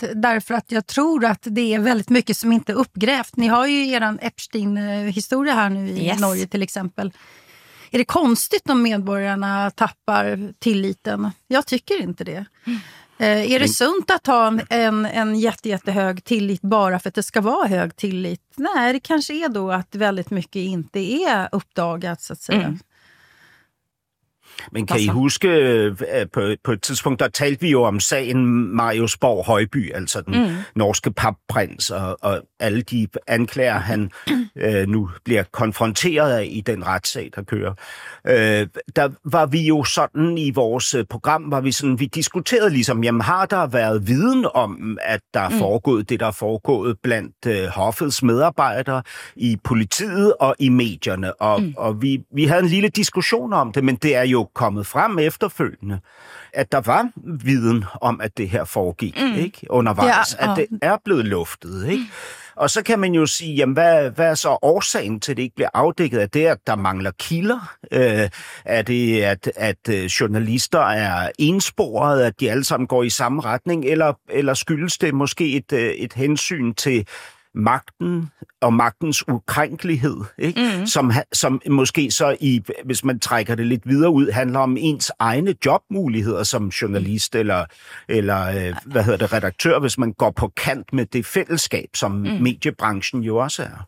därför att jag tror att det är väldigt mycket som inte är uppgrävt. Ni har ju eran Epstein-historia här nu i Norge till exempel. Är det konstigt om medborgarna tappar tilliten? Jag tycker inte det. Är det sunt att ha en jättehög tillit bara för att det ska vara hög tillit? Nej, det kanske är då att väldigt mycket inte är uppdagat så att säga. Men kan I huske, på et tidspunkt, der talte vi jo om sagen Marius Borg Højby, altså den norske papprins, og alle de anklager, han nu bliver konfronteret af i den retssag, der kører. Der var vi jo sådan i vores program, vi diskuterede ligesom, jamen har der været viden om, at der er foregået det, der er foregået blandt hoffets medarbejdere i politiet og i medierne, og vi havde en lille diskussion om det, men det er jo kommet frem efterfølgende, at der var viden om, at det her foregik, ikke? Undervejs, at det er blevet luftet, ikke? Og så kan man jo sige, jamen, hvad er så årsagen til, at det ikke bliver afdækket? Er det, at der mangler kilder? Er det, at journalister er ensporet, at de alle sammen går i samme retning? Eller skyldes det måske et hensyn til magten og magtens ukrænkelighed, ikke? Som måske så hvis man trækker det lidt videre ud, handler om ens egne jobmuligheder som journalist eller redaktør, hvis man går på kant med det fællesskab, som mediebranchen jo også er.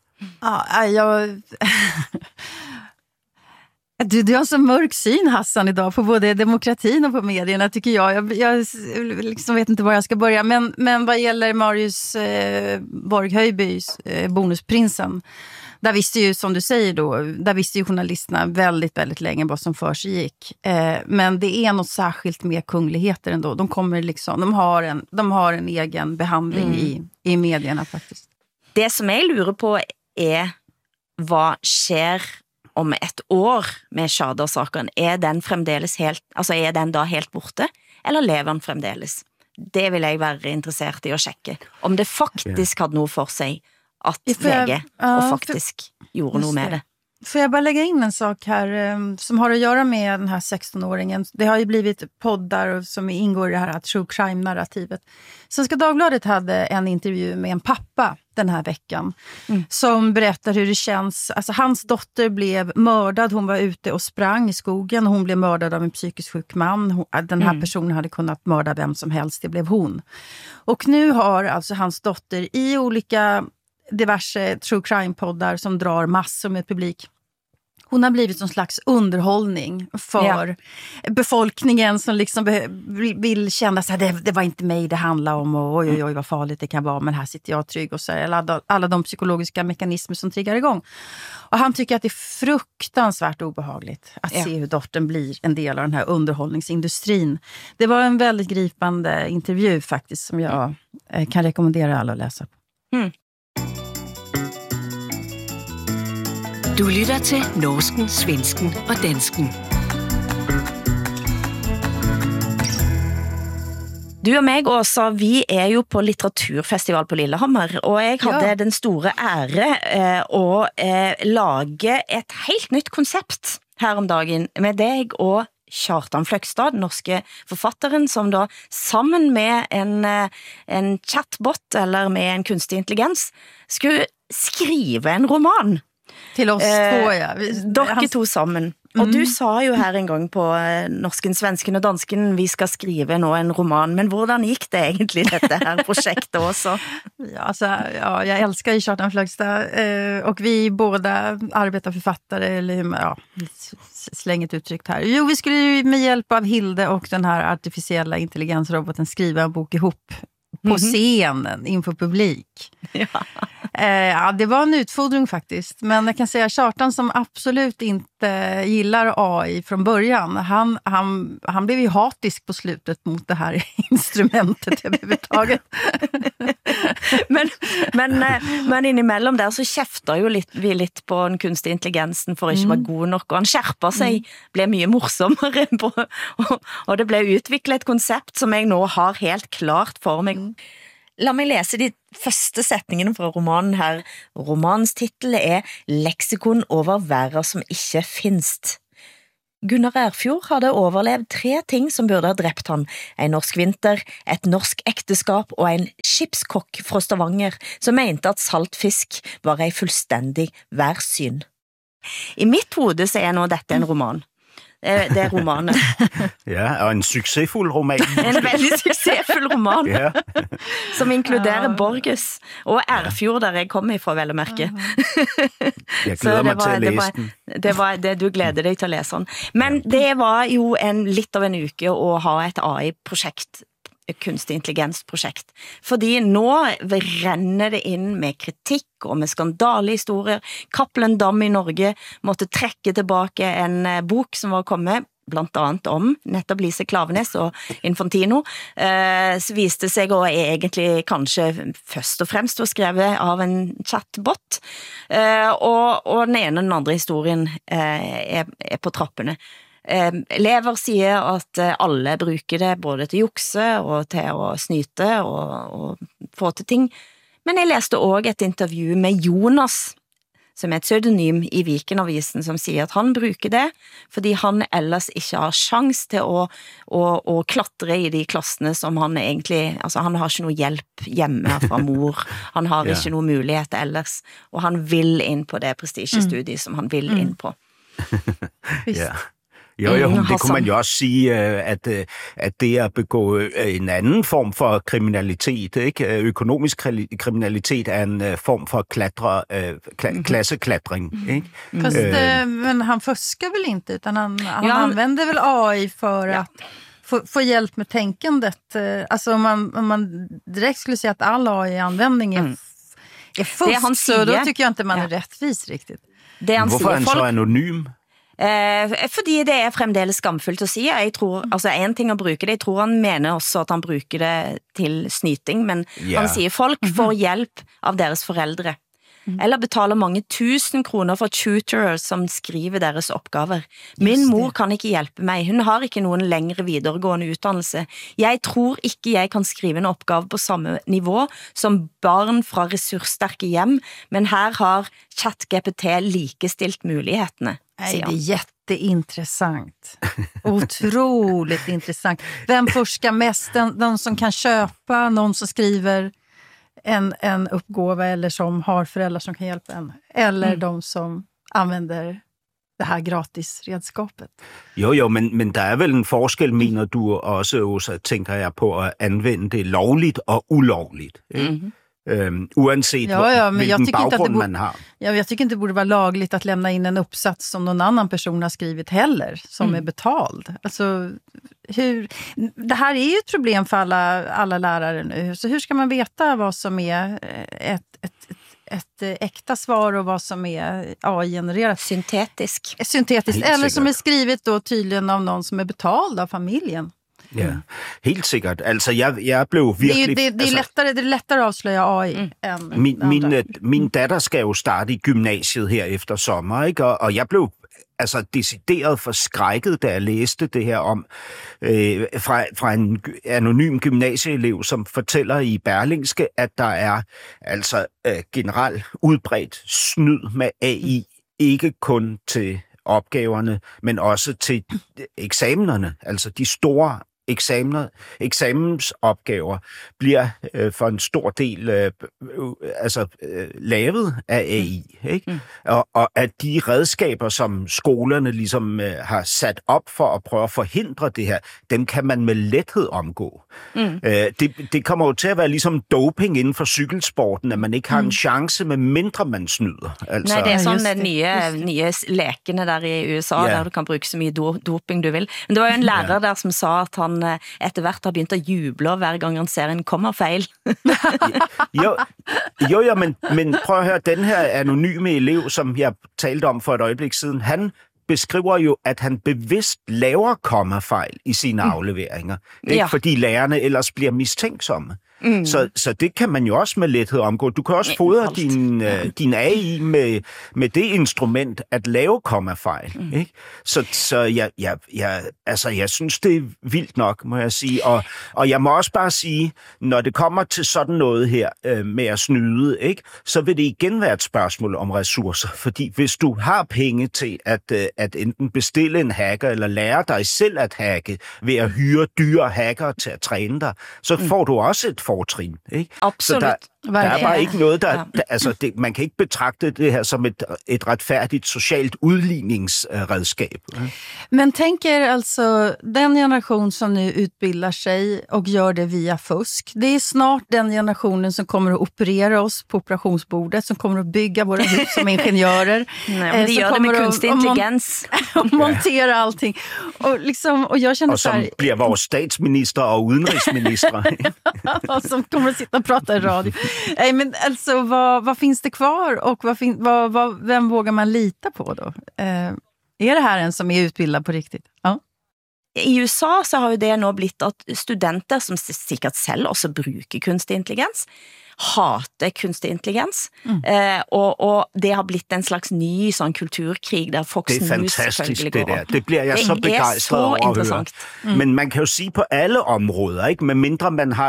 Du har så mörk syn, Hassan, idag på både demokratin och på medierna, tycker jag. Jag liksom vet inte var jag ska börja. Men vad gäller Marius Borg Højbys bonusprinsen, där visste ju, som du säger då, där visste ju journalisterna väldigt, väldigt länge vad som för sig gick. Men det är något särskilt med kungligheter ändå. De kommer liksom, de har en egen behandling i medierna faktiskt. Det som jag lurer på är vad sker om ett år med Tjader-saken. Är den fremdeles helt, alltså är den då helt borte, eller lever den fremdeles? Det vill jag vara intresserad i att checka. Om det faktiskt hade nog för sig att VG och faktiskt gjorde nog med det. Får jag bara lägga in en sak här som har att göra med den här 16-åringen. Det har ju blivit poddar som ingår i det här true crime-narrativet. Svenska Dagbladet hade en intervju med en pappa den här veckan som berättar hur det känns. Alltså hans dotter blev mördad. Hon var ute och sprang i skogen och hon blev mördad av en psykiskt sjuk man. Den här personen hade kunnat mörda vem som helst. Det blev hon. Och nu har alltså hans dotter i olika diverse true crime-poddar som drar massor med publik. Hon har blivit en slags underhållning för befolkningen som liksom vill känna så här, det var inte mig det handlar om och oj vad farligt det kan vara, men här sitter jag trygg och så här, alla de psykologiska mekanismer som triggar igång. Och han tycker att det är fruktansvärt obehagligt att se hur dottern blir en del av den här underhållningsindustrin. Det var en väldigt gripande intervju faktiskt som jag kan rekommendera alla att läsa. Du lytter til norsken, svensken og dansken. Du og meg, Åsa, vi er jo på litteraturfestival på Lillehammer, og jeg hadde den store ære å lage et helt nytt konsept her om dagen med deg og Kjartan Fløgstad, den norske forfatteren, som da sammen med en chatbot eller med en kunstig intelligens skulle skrive en roman. Till oss två, Dere to sammen. Og du sa jo her en gang på norsken, svensken og dansken, vi skal skrive nå en roman, men hvordan gick det egentlig dette här projektet också? Jag älskar Kjartan Fløgstad och vi båda arbetar författare, eller slänget uttryckt här. Jo, vi skulle ju med hjälp av Hilde och den här artificiella intelligensroboten skriva en bok ihop på scenen inför publik. Det var en utfordring faktiskt. Men jag kan säga Kjartan, som absolut inte gillar AI från början, han blev ju hatisk på slutet mot det här instrumentet överhuvudtaget. men innimellom där så käftar ju vi lite på den kunstig intelligensen för att inte vara god nog, och han skärper sig, blev mycket morsommare och det blev utvecklat ett koncept som jag nu har helt klart för mig. La mig läsa de første setningene fra romanen her. Romans titel er Leksikon over verden som ikke finst. Gunnar Erfjord havde overlevet 3 ting, som burde ha dræbt han. En norsk vinter, et norsk ekteskap og en skipskokk fra Stavanger, som mente at saltfisk var en fuldstændig værsyn. I mitt hoved så nå dette en roman. Det er romanen. Ja, og en succesfuld roman. En veldig succesfuld roman, Ja. som inkluderer Borges og Erfjord, der jeg kommer ifra, vel at mærke. Jeg glæder mig til at læse den. Det var det, du glæder dig til at læse den. Men det var jo lidt av en uke at ha et AI-projekt, et kunstig intelligensprojekt. Fordi nå renner det ind med kritik og med skandalehistorier. Cappelen Dam i Norge måtte trekke tilbage en bok som var kommet, blandt andet om netop Lise Klaveness og Infantino, så viste sig og egentlig kanskje først og fremst var skrevet av en chatbot, og den ene og den andre historien er på trappene. Elever siger at alle bruger det både til jukse og til at snyte og få til ting. Men jeg læste også et interview med Jonas, som er et pseudonym i Vikenavisen, som siger at han bruger det, fordi han ellers ikke har chans til at klatre i de klassene som han egentlig, altså han har ikke noget hjælp hjemme fra mor, han har ikke nogen mulighed ellers, og han vil ind på det prestigestudiet, som han vil ind på. Ja. Jo, det kunne man jo også sige, at det at begå en anden form for kriminalitet, ikke? Økonomisk kriminalitet er en form for klasseklatring, ikke? Fast, men han fuskar väl inte, utan han använder väl AI för att få hjälp med tänkandet. Alltså om man direkt skulle säga att all AI-användning är fusk, så då tycker jag inte man är rättvis riktigt. Hvorfor er han så anonym? Fordi det er fremdeles skamfullt at sige. Jeg tror, altså en ting at bruge det, jeg tror han mener også at han bruger det til snyting, men han siger, folk får hjælp av deres forældre. Eller betaler mange 1000 kroner for tutorer som skriver deres opgaver. Min mor kan ikke hjælpe mig. Hun har ikke nogen længere videregående uddannelse. Jeg tror ikke jeg kan skrive en opgave på samme niveau som barn fra ressourcestærke hjem, men her har ChatGPT likestilt mulighetene. Nej, det är jätteintressant. Otroligt intressant. Vem forskar mest? De som kan köpa, någon som skriver en uppgåva eller som har föräldrar som kan hjälpa en. Eller de som använder det här gratisredskapet. Jo, men der er vel en forskel, mener du også, Åsa, tænker jeg på at anvende det lovligt og ulovligt. Uanset hvilken baggrund man har. Ja, jag tycker inte det borde vara lagligt att lämna in en uppsats som någon annan person har skrivit heller, som är betald. Alltså, det här är ju ett problem för alla lärare nu. Så hur ska man veta vad som är ett äkta svar och vad som är AI-genererat? Syntetiskt. Eller som är skrivet då tydligen av någon som är betald av familjen. Ja, helt sikkert. Altså, jeg blev virkelig... Det er lettere at afsløre AI end min datter skal jo starte i gymnasiet her efter sommer, ikke? Og jeg blev decideret forskrækket, da jeg læste det her om fra en anonym gymnasieelev, som fortæller i Berlingske, at der er generelt udbredt snyd med AI, ikke kun til opgaverne, men også til eksamenerne, altså de store eksamensopgaver bliver for en stor del lavet af AI, ikke? Og at de redskaber, som skolerne ligesom har sat op for at prøve at forhindre det her, dem kan man med lethed omgå. Det kommer jo til at være ligesom doping inden for cykelsporten, at man ikke har en chance, med mindre man snyder. Altså, nej, det er sådan nye lekene der i USA, der du kan bruge så mye doping du vil. Men det var jo en lærer der, som sa at han etter hvert har begynt at juble hver gang han ser en kommerfejl. jo, men prøv at høre, den her anonyme elev, som jeg talte om for et øjeblik siden, han beskriver jo, at han bevidst laver kommafejl i sine afleveringer, ikke? Fordi lærerne ellers bliver mistænksomme. Så det kan man jo også med lethed omgå. Du kan også fodre din AI med det instrument at lave kommafejl. Ikke? Så jeg synes, det er vildt nok, må jeg sige. Og jeg må også bare sige, når det kommer til sådan noget her med at snyde, ikke, så vil det igen være et spørgsmål om ressourcer. Fordi hvis du har penge til at enten bestille en hacker eller lære dig selv at hacke ved at hyre dyre hacker til at træne dig, så får du også et fortrin. Ikke? Absolut. Så der er bare ikke noget, man kan ikke betragte det her som et retfærdigt socialt udligningsredskab. Men tänker alltså den generation som nu utbildar sig och gör det via fusk, det är snart den generationen som kommer att operera oss på operationsbordet, som kommer att bygga våra hus som ingenjörer. Nej, men det gör det med kunstig intelligens. Och montera allting. Och jag känner och som blir vår statsminister och udenrigsminister. Och som kommer att sitta och prata i radio. Nej, men alltså vad finns det kvar och vem vågar man lita på då? Är det här en som är utbildad på riktigt? Ja. I USA så har jo det nå blitt at studenter som sikkert selv også bruker kunstig intelligens, hater kunstig intelligens, og det har blitt en slags ny sånn kulturkrig der Fox News selvfølgelig går. Det er fantastisk det der. Det bliver jeg så begejstret over at høre. Men man kan jo sige på alle områder, ikke? Med mindre man har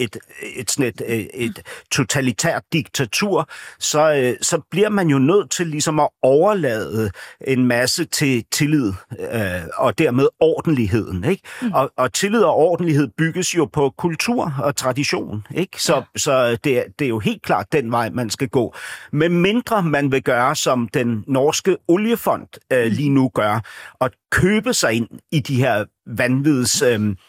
et totalitært diktatur, så bliver man jo nødt til ligesom at overlade en masse til tillid og dermed ordentligheden, ikke? Og tillid og ordentlighed bygges jo på kultur og tradition, ikke? Så det er jo helt klart den vej, man skal gå. Med mindre man vil gøre, som den norske oliefond lige nu gør, og købe sig ind i de her vanvids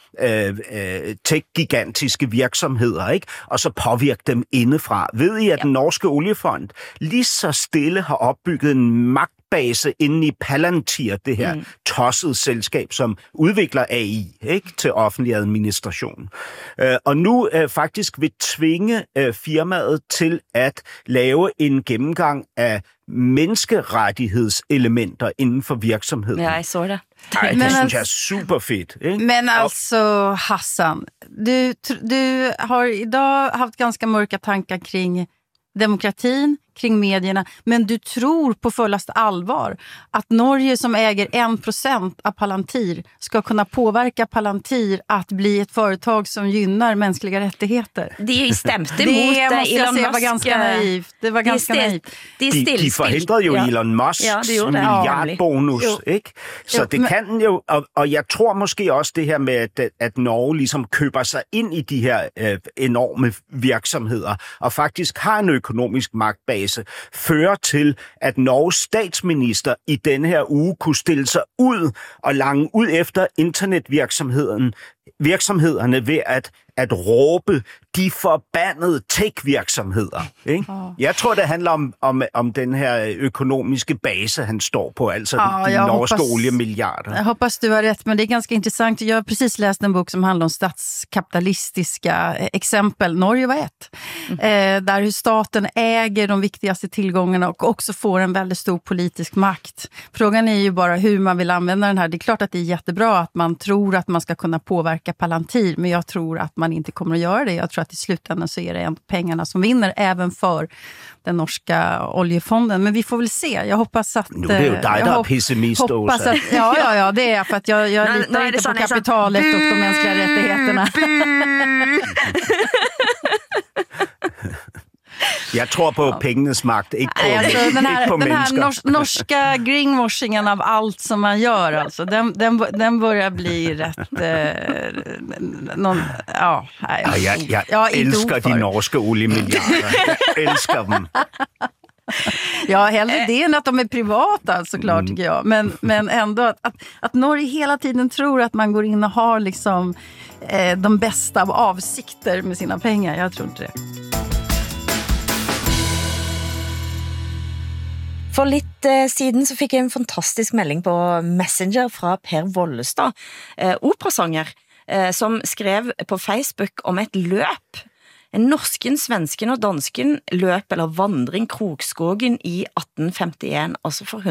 tech-gigantiske virksomheder, ikke? Og så påvirke dem indefra. Ved I, at den norske oliefond lige så stille har opbygget en magtbase inde i Palantir, det her tossede selskab, som udvikler AI, ikke? Til offentlig administration. Og nu faktisk vil tvinge firmaet til at lave en gennemgang af menneskerettighedselementer inden for virksomheden. Ja, jeg så det. Ej, det synes jeg er super fedt. Ikke? Men alltså Hassan, du har idag haft ganska mörka tankar kring demokratin, kring medierna, men du tror på fullast allvar att Norge som äger 1% av Palantir ska kunna påverka Palantir att bli ett företag som gynnar mänskliga rättigheter. De stämte mot det måste jag säga var ganska naivt. Det var ganska naivt. De forhindrede jo Elon Musks milliardbonus, ikke? Så det kan jo, og jeg tror måske også det her med, at Norge ligesom køber sig ind i de her enorme virksomheder, og faktisk har en økonomisk magtbase, fører til, at Norges statsminister i denne her uge kunne stille sig ud og lange ud efter virksomhederne ved at råbe de forbandede tech-virksomheder. Ikke? Jeg tror, det handler om den her økonomiske base, han står på, altså de norske oliemiljarder. Jag hoppas du har rätt, men det är ganska intressant. Jag har precis läst en bok som handlar om statskapitalistiska exempel. Norge var ett. Där hur staten äger de viktigaste tillgångarna och också får en väldigt stor politisk makt. Frågan är ju bara hur man vill använda den här. Det är klart att det är jättebra att man tror att man ska kunna påverka Palantir, men jag tror att man inte kommer att göra det. Jag tror att i slutändan så är det pengarna som vinner även för den norska oljefonden. Men vi får väl se. Jag hoppas att... Nu är det ju dig, der er pessimist, Åsa. Ja, det är för att jag litar inte på kapitalet och de mänskliga rättigheterna. Jeg tror på pengenes magt, ikke på, alltså, den här norska greenwashingen av allt som man gör, alltså, den börjar bli rätt... Jeg elsker de norske oliemiljarder. Jeg elsker dem. Ja, hellre det än att de är privata såklart, tycker jag. Men ändå att Norge hela tiden tror att man går in och har liksom, de bästa av avsikter med sina pengar. Jag tror inte det. For litt siden så fikk jeg en fantastisk melding på Messenger fra Per Vollestad, operasanger, som skrev på Facebook om et løp. En norsken, svensken og dansken løp eller vandring Krokskogen i 1851, altså for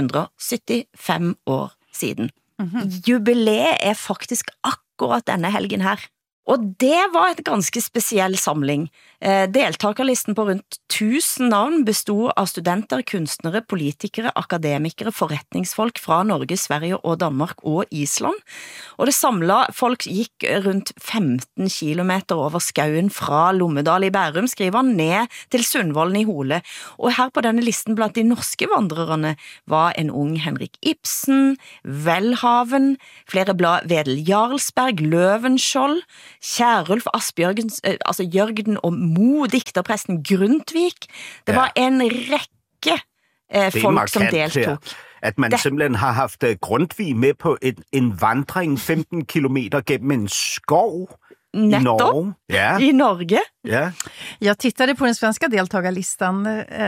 175 år siden. Jubilæet er faktisk akkurat denne helgen her. Og det var et ganske spesiell samling. Deltakerlisten på rundt 1000 navn bestod av studenter, kunstnere, politikere, akademikere, forretningsfolk fra Norge, Sverige og Danmark og Island. Og det samlet folk gikk rundt 15 kilometer over skauen fra Lommedal i Bærum, skriver han, ned til Sundvolden i Hole. Og her på denne listen blant de norske vandrerne var en ung Henrik Ibsen, Welhaven, flere blad Vedel Jarlsberg, Løvenskiold, Kjærulf Asbjørgen, altså Jørgen og Mo, dikterpresten Grundtvig. Det var en række folk som deltog. At man simpelthen har haft Grundtvig med på en vandring 15 kilometer gennem en skov i Norge. Ja. I Norge. Ja. Jag tittade på den svenska deltagarlistan.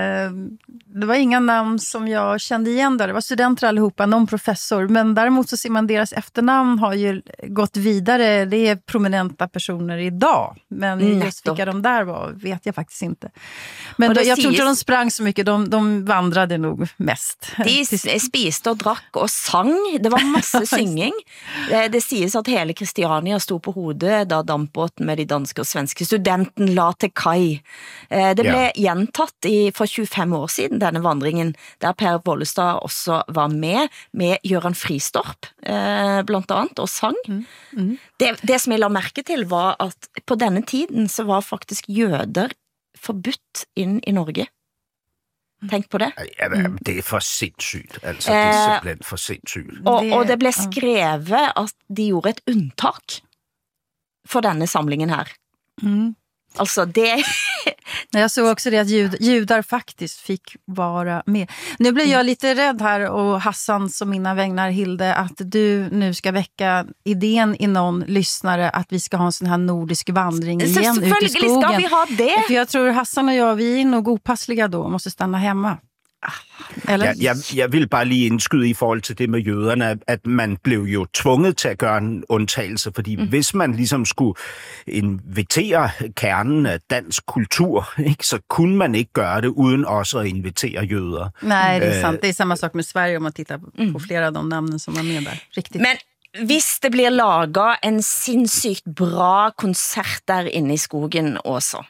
Det var inga namn som jag kände igen där. Det var studenter allihopa, någon professor. Men däremot så ser man deras efternamn har ju gått vidare. Det är prominenta personer idag. Men just vilka de där var vet jag faktiskt inte. Men jag tror inte de sprang så mycket. De vandrade nog mest. De spiste og drakk og sang. Det var masse synging. Det sies at hele Kristiania stod på hodet da dampbåten med de danske og svenske studenten la til kai. Det ble gjentatt for 25 år siden, denne vandringen, der Per Wollestad også var med Göran Fristorp, blant annet, og sang. Det som jeg la merke til var at på denne tiden så var faktisk jøder forbudt inn i Norge. Tenk på det. Ja, det for sindssygt. Altså, det simpelthen for sindssygt. Og det ble skrevet at de gjorde et unntak for denne samlingen her. Alltså det... Jag såg också det att judar faktiskt fick vara med. Nu blir jag lite rädd här och Hassan som mina vägnar Hilde att du nu ska väcka idén i någon lyssnare att vi ska ha en sån här nordisk vandring igen ut i skogen. Ska vi ha det? För jag tror Hassan och jag, vi är nog opassliga då och måste stanna hemma. Eller? Jeg vil bare lige indskyde i forhold til det med jøderne, at man blev jo tvunget til at gøre en undtagelse, fordi hvis man ligesom skulle invitere kernen af dansk kultur, ikke, så kunne man ikke gøre det uden også at invitere jøder. Nej, det är sant. Det är samma sak med Sverige om man tittar på flera av de namnen som var med där. Riktigt. Men hvis det blir laget en sindssykt bra koncert der inne i skogen også,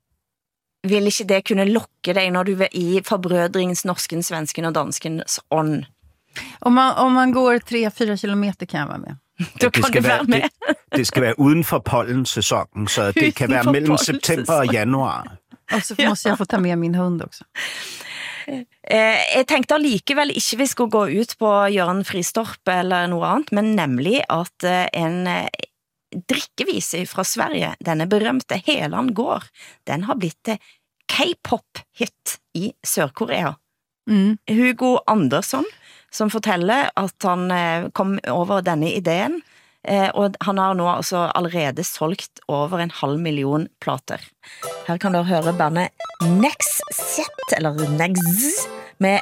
vil ikke det kunne lokke deg når du er i forbrødringens norsken, svensken og danskens ånd? Om man går 3-4 kilometer kan jeg være med. Du kan du være med. Det skal være uden for pollensæsonen, så det kan være mellem september og januar. Og så måste jeg få ta med min hund også. Jeg tenkte allikevel ikke vi skulle gå ut på Göran Fristorp eller noe annet, men nemlig at en drikkevise fra Sverige, denne berømte Helan gård, den har blitt til K-pop-hit i Sør-Korea. Hugo Andersson, som forteller at han kom over denne ideen, og han har nå altså allerede solgt over 500 000 plater. Her kan du høre bandet Next Set, eller Next